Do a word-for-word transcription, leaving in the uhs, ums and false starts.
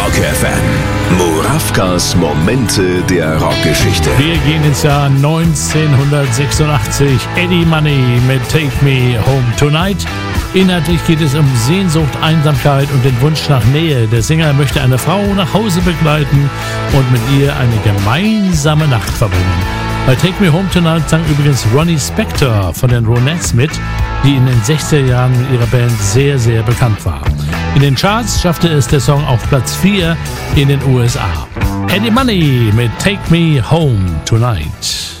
Rock F M. Murawkas Momente der Rockgeschichte. Wir gehen ins Jahr neunzehnhundertsechsundachtzig. Eddie Money mit Take Me Home Tonight. Inhaltlich geht es um Sehnsucht, Einsamkeit und den Wunsch nach Nähe. Der Sänger möchte eine Frau nach Hause begleiten und mit ihr eine gemeinsame Nacht verbringen. Bei Take Me Home Tonight sang übrigens Ronnie Spector von den Ronettes mit, die in den sechziger Jahren mit ihrer Band sehr, sehr bekannt war. In den Charts schaffte es der Song auf Platz vier in den U S A. Eddie Money mit Take Me Home Tonight.